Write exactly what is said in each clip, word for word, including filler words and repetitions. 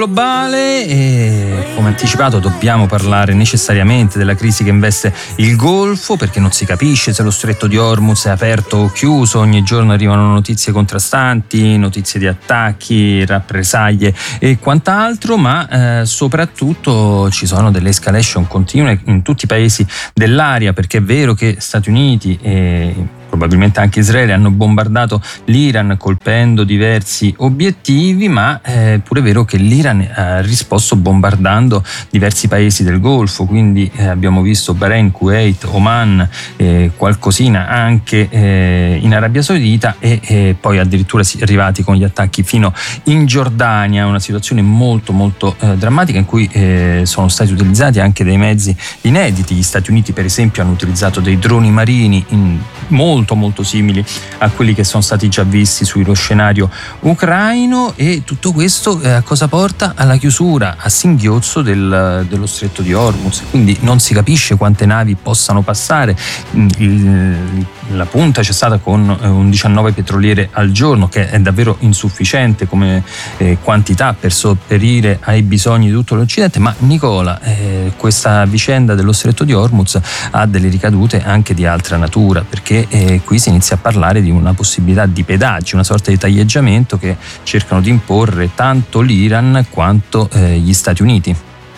Globale e, come anticipato, dobbiamo parlare necessariamente della crisi che investe il Golfo, perché non si capisce se lo stretto di Hormuz è aperto o chiuso. Ogni giorno arrivano notizie contrastanti, notizie di attacchi, rappresaglie e quant'altro, ma eh, soprattutto ci sono delle escalation continue in tutti i paesi dell'area, perché è vero che Stati Uniti e probabilmente anche Israele hanno bombardato l'Iran colpendo diversi obiettivi, ma è pure vero che l'Iran ha risposto bombardando diversi paesi del Golfo, quindi eh, abbiamo visto Bahrain, Kuwait, Oman, eh, qualcosina anche eh, in Arabia Saudita e eh, poi addirittura si è arrivati con gli attacchi fino in Giordania, una situazione molto molto eh, drammatica in cui eh, sono stati utilizzati anche dei mezzi inediti. Gli Stati Uniti per esempio hanno utilizzato dei droni marini in molto molto molto simili a quelli che sono stati già visti sullo scenario ucraino, e tutto questo eh, a cosa porta? Alla chiusura a singhiozzo del, dello stretto di Hormuz, quindi non si capisce quante navi possano passare. Il, la punta c'è stata con un diciannove petroliere al giorno, che è davvero insufficiente come eh, quantità per sopperire ai bisogni di tutto l'Occidente. Ma Nicola, eh, questa vicenda dello stretto di Hormuz ha delle ricadute anche di altra natura, perché eh, qui si inizia a parlare di una possibilità di pedaggi, una sorta di taglieggiamento che cercano di imporre tanto l'Iran quanto eh, gli Stati Uniti.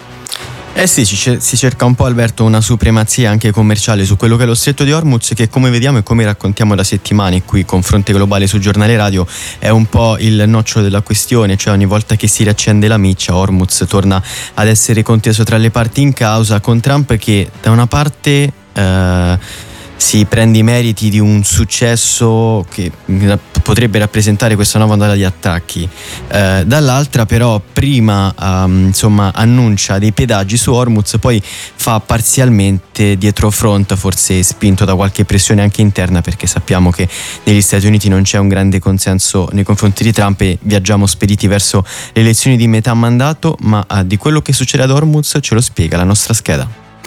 Eh sì, ci, si cerca un po', Alberto, una supremazia anche commerciale su quello che è lo stretto di Hormuz, che come vediamo e come raccontiamo da settimane qui con Fronte Globale su Giornale Radio è un po' il nocciolo della questione, cioè ogni volta che si riaccende la miccia Hormuz torna ad essere conteso tra le parti in causa, con Trump che da una parte eh, si prende i meriti di un successo che potrebbe rappresentare questa nuova ondata di attacchi, eh, dall'altra però prima um, insomma annuncia dei pedaggi su Hormuz, poi fa parzialmente dietro front, forse spinto da qualche pressione anche interna, perché sappiamo che negli Stati Uniti non c'è un grande consenso nei confronti di Trump e viaggiamo spediti verso le elezioni di metà mandato. Ma uh, di quello che succede ad Hormuz ce lo spiega la nostra scheda.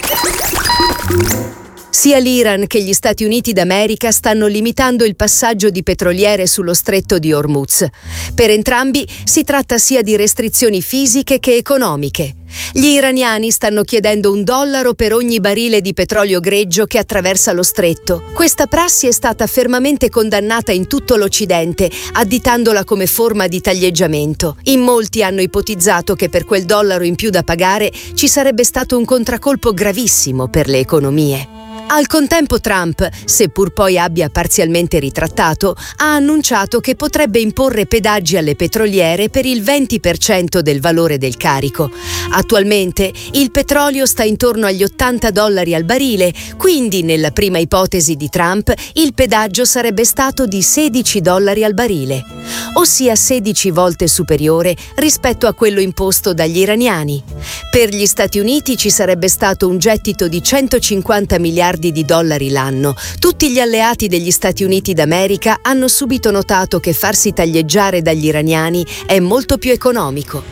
Sia l'Iran che gli Stati Uniti d'America stanno limitando il passaggio di petroliere sullo stretto di Hormuz. Per entrambi si tratta sia di restrizioni fisiche che economiche. Gli iraniani stanno chiedendo un dollaro per ogni barile di petrolio greggio che attraversa lo stretto. Questa prassi è stata fermamente condannata in tutto l'Occidente, additandola come forma di taglieggiamento. In molti hanno ipotizzato che per quel dollaro in più da pagare ci sarebbe stato un contraccolpo gravissimo per le economie. Al contempo Trump, seppur poi abbia parzialmente ritrattato, ha annunciato che potrebbe imporre pedaggi alle petroliere per il venti per cento del valore del carico. Attualmente il petrolio sta intorno agli ottanta dollari al barile, quindi nella prima ipotesi di Trump il pedaggio sarebbe stato di sedici dollari al barile, ossia sedici volte superiore rispetto a quello imposto dagli iraniani. Per gli Stati Uniti ci sarebbe stato un gettito di centocinquanta miliardi di dollari l'anno. Tutti gli alleati degli Stati Uniti d'America hanno subito notato che farsi taglieggiare dagli iraniani è molto più economico.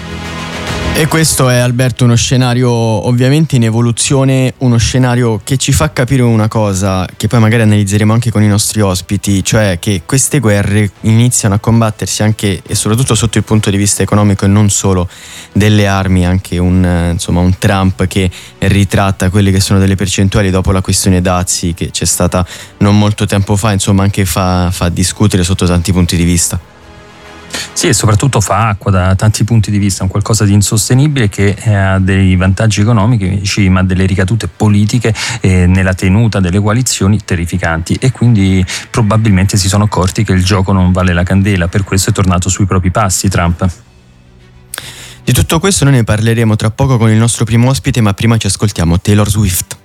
E questo è, Alberto, uno scenario ovviamente in evoluzione, uno scenario che ci fa capire una cosa che poi magari analizzeremo anche con i nostri ospiti, cioè che queste guerre iniziano a combattersi anche e soprattutto sotto il punto di vista economico e non solo delle armi. Anche un, insomma, un Trump che ritratta quelle che sono delle percentuali dopo la questione dazi che c'è stata non molto tempo fa, insomma anche fa, fa discutere sotto tanti punti di vista. Sì, e soprattutto fa acqua da tanti punti di vista, un qualcosa di insostenibile che ha dei vantaggi economici ma delle ricadute politiche eh, nella tenuta delle coalizioni terrificanti, e quindi probabilmente si sono accorti che il gioco non vale la candela, per questo è tornato sui propri passi Trump. Di tutto questo noi ne parleremo tra poco con il nostro primo ospite, ma prima ci ascoltiamo Taylor Swift.